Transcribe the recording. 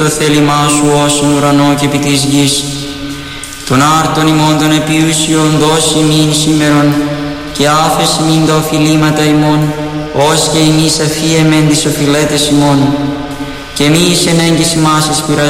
Το θέλημά σου όσον ουρανό και επί της γης. Τον άρτον ημών των επιούσιων δώσει μην σήμερον και άφες μην τα οφειλήματα ημών, ως και εμείς αφίεμεν τις οφειλέτες ημών. Και μη εις ενέγγις ημάς εις πειρασμούς